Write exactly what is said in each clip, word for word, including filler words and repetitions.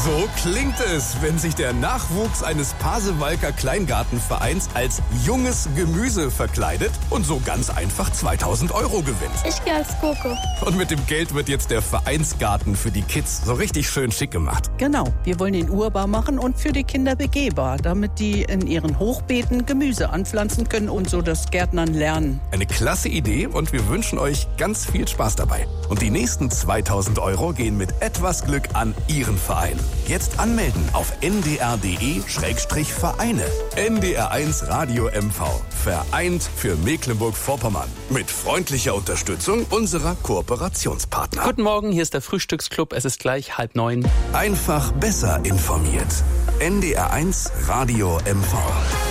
So klingt es, wenn sich der Nachwuchs eines Pasewalker Kleingartenvereins als junges Gemüse verkleidet und so ganz einfach zweitausend Euro gewinnt. Ich gehe als Coco. Und mit dem Geld wird jetzt der Vereinsgarten für die Kids so richtig schön schick gemacht. Genau, wir wollen ihn urbar machen und für die Kinder begehbar, damit die in ihren Hochbeeten Gemüse anpflanzen können und so das Gärtnern lernen. Eine klasse Idee und wir wünschen euch ganz viel Spaß dabei. Und die nächsten zweitausend Euro gehen mit etwas Glück an Ihren Verein. Jetzt anmelden auf n d r punkt d e Schrägstrich Vereine. N D R eins Radio M V. Vereint für Mecklenburg-Vorpommern. Mit freundlicher Unterstützung unserer Kooperationspartner. Guten Morgen, hier ist der Frühstücksclub. Es ist gleich halb neun. Einfach besser informiert. N D R eins Radio M V.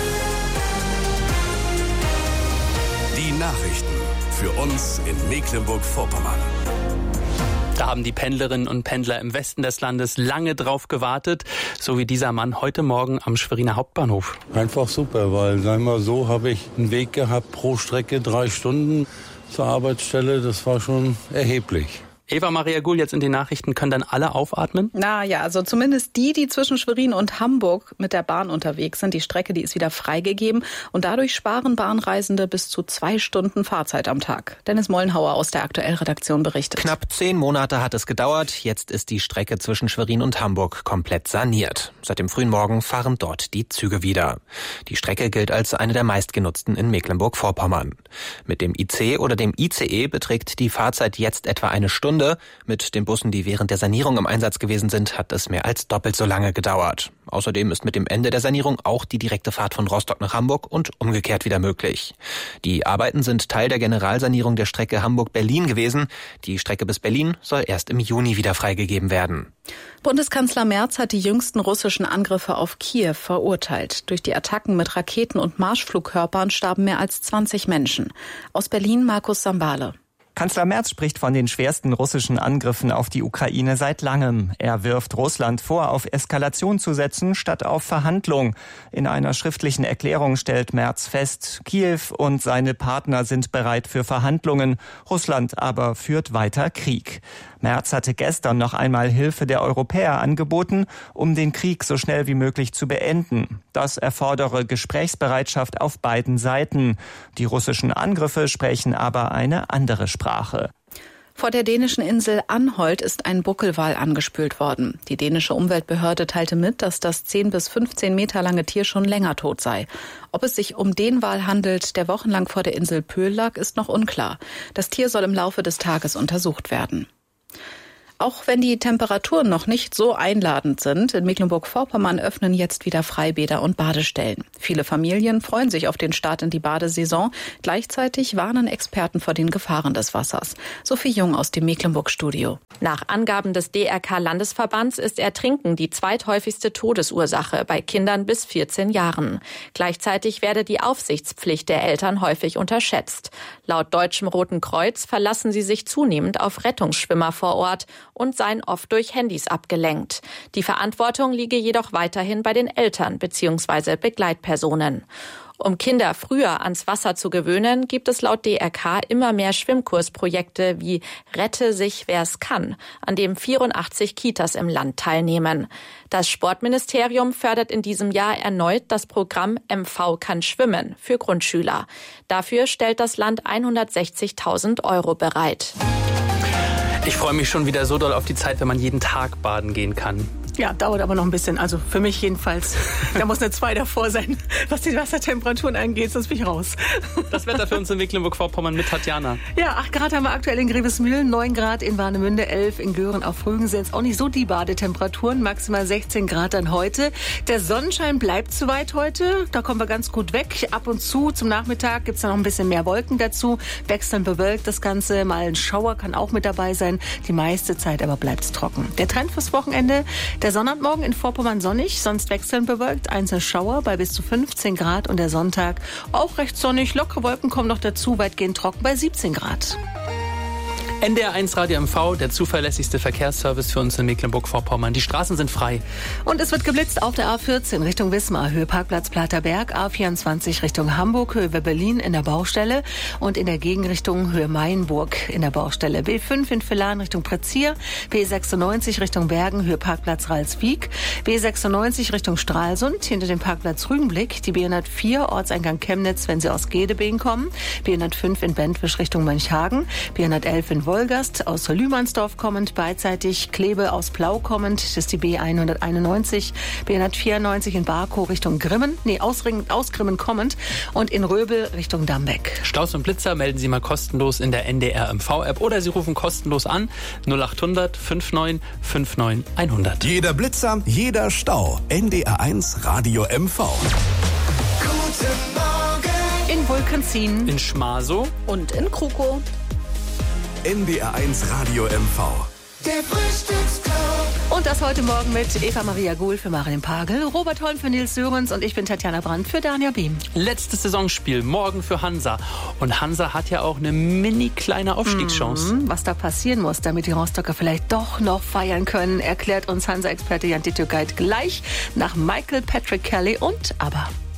Die Nachrichten für uns in Mecklenburg-Vorpommern. Da haben die Pendlerinnen und Pendler im Westen des Landes lange drauf gewartet, so wie dieser Mann heute Morgen am Schweriner Hauptbahnhof. Einfach super, weil, sagen wir mal so, habe ich einen Weg gehabt pro Strecke drei Stunden zur Arbeitsstelle. Das war schon erheblich. Eva Maria Gull, jetzt in den Nachrichten, können dann alle aufatmen? Na ja, also zumindest die, die zwischen Schwerin und Hamburg mit der Bahn unterwegs sind. Die Strecke, die ist wieder freigegeben und dadurch sparen Bahnreisende bis zu zwei Stunden Fahrzeit am Tag. Dennis Mollenhauer aus der Aktuell-Redaktion berichtet. Knapp zehn Monate hat es gedauert. Jetzt ist die Strecke zwischen Schwerin und Hamburg komplett saniert. Seit dem frühen Morgen fahren dort die Züge wieder. Die Strecke gilt als eine der meistgenutzten in Mecklenburg-Vorpommern. Mit dem I C oder dem I C E beträgt die Fahrzeit jetzt etwa eine Stunde. Mit den Bussen, die während der Sanierung im Einsatz gewesen sind, hat es mehr als doppelt so lange gedauert. Außerdem ist mit dem Ende der Sanierung auch die direkte Fahrt von Rostock nach Hamburg und umgekehrt wieder möglich. Die Arbeiten sind Teil der Generalsanierung der Strecke Hamburg-Berlin gewesen. Die Strecke bis Berlin soll erst im Juni wieder freigegeben werden. Bundeskanzler Merz hat die jüngsten russischen Angriffe auf Kiew verurteilt. Durch die Attacken mit Raketen und Marschflugkörpern starben mehr als zwanzig Menschen. Aus Berlin Markus Sambale. Kanzler Merz spricht von den schwersten russischen Angriffen auf die Ukraine seit langem. Er wirft Russland vor, auf Eskalation zu setzen, statt auf Verhandlung. In einer schriftlichen Erklärung stellt Merz fest, Kiew und seine Partner sind bereit für Verhandlungen. Russland aber führt weiter Krieg. Merz hatte gestern noch einmal Hilfe der Europäer angeboten, um den Krieg so schnell wie möglich zu beenden. Das erfordere Gesprächsbereitschaft auf beiden Seiten. Die russischen Angriffe sprechen aber eine andere Sprache. Vor der dänischen Insel Anholt ist ein Buckelwal angespült worden. Die dänische Umweltbehörde teilte mit, dass das zehn bis fünfzehn Meter lange Tier schon länger tot sei. Ob es sich um den Wal handelt, der wochenlang vor der Insel Pöhl lag, ist noch unklar. Das Tier soll im Laufe des Tages untersucht werden. Auch wenn die Temperaturen noch nicht so einladend sind, in Mecklenburg-Vorpommern öffnen jetzt wieder Freibäder und Badestellen. Viele Familien freuen sich auf den Start in die Badesaison. Gleichzeitig warnen Experten vor den Gefahren des Wassers. Sophie Jung aus dem Mecklenburg-Studio. Nach Angaben des D R K-Landesverbands ist Ertrinken die zweithäufigste Todesursache bei Kindern bis vierzehn Jahren. Gleichzeitig werde die Aufsichtspflicht der Eltern häufig unterschätzt. Laut Deutschem Roten Kreuz verlassen sie sich zunehmend auf Rettungsschwimmer vor Ort und seien oft durch Handys abgelenkt. Die Verantwortung liege jedoch weiterhin bei den Eltern bzw. Begleitpersonen. Um Kinder früher ans Wasser zu gewöhnen, gibt es laut D R K immer mehr Schwimmkursprojekte wie Rette sich, wer's kann, an dem vierundachtzig Kitas im Land teilnehmen. Das Sportministerium fördert in diesem Jahr erneut das Programm M V kann schwimmen für Grundschüler. Dafür stellt das Land hundertsechzigtausend Euro bereit. Ich freue mich schon wieder so doll auf die Zeit, wenn man jeden Tag baden gehen kann. Ja, dauert aber noch ein bisschen. Also für mich jedenfalls. Da muss eine zwei davor sein, was die Wassertemperaturen angeht, sonst bin ich raus. Das Wetter für uns in Mecklenburg-Vorpommern mit Tatjana. Ja, acht Grad haben wir aktuell in Grevesmühlen, neun Grad in Warnemünde, elf in Göhren auf Rügen sind es auch nicht so die Badetemperaturen, maximal sechzehn Grad dann heute. Der Sonnenschein bleibt soweit heute, da kommen wir ganz gut weg. Ab und zu zum Nachmittag gibt es noch ein bisschen mehr Wolken dazu, wechseln bewölkt das Ganze, mal ein Schauer kann auch mit dabei sein, die meiste Zeit aber bleibt es trocken. Der Trend fürs Wochenende: der Sonnabendmorgen in Vorpommern sonnig, sonst wechselnd bewölkt, einzelne Schauer bei bis zu fünfzehn Grad und der Sonntag auch recht sonnig, lockere Wolken kommen noch dazu, weitgehend trocken bei siebzehn Grad. N D R eins Radio M V, der zuverlässigste Verkehrsservice für uns in Mecklenburg-Vorpommern. Die Straßen sind frei. Und es wird geblitzt auf der A vierzehn Richtung Wismar, Höhe Parkplatz Platerberg, A vierundzwanzig Richtung Hamburg, Höhe Berlin in der Baustelle und in der Gegenrichtung Höhe Mainburg in der Baustelle. B fünf in Villan Richtung Prezier, B sechsundneunzig Richtung Bergen, Höhe Parkplatz Ralswiek, B sechsundneunzig Richtung Stralsund, hinter dem Parkplatz Rügenblick, die B hundertvier Ortseingang Chemnitz, wenn Sie aus Gedebeen kommen, B hundertfünf in Bentwisch Richtung Mönchhagen, B hundertelf in Wolgast, aus Lühmannsdorf kommend, beidseitig Kleve aus Plau kommend, das ist die B hunderteinundneunzig, B hundertvierundneunzig in Barkow Richtung Grimmen, nee, aus, aus Grimmen kommend und in Röbel Richtung Dambeck. Staus und Blitzer melden Sie mal kostenlos in der N D R M V-App oder Sie rufen kostenlos an null achthundert neunundfünfzig neunundfünfzig hundert. Jeder Blitzer, jeder Stau. N D R eins Radio M V. Guten Morgen. In Vulkanzin, In Schmasow Und in Krukow. N D R eins Radio M V. Der Frühstücksclub. und das heute Morgen mit Eva Maria Guhl für Marion Pagel, Robert Holm für Nils Sörens und ich bin Tatjana Brandt für Dania Behm. Letztes Saisonspiel, morgen für Hansa. Und Hansa hat ja auch eine mini kleine Aufstiegschance. Mhm, was da passieren muss, damit die Rostocker vielleicht doch noch feiern können, erklärt uns Hansa-Experte Jan Titugait gleich nach Michael Patrick Kelly und ABBA.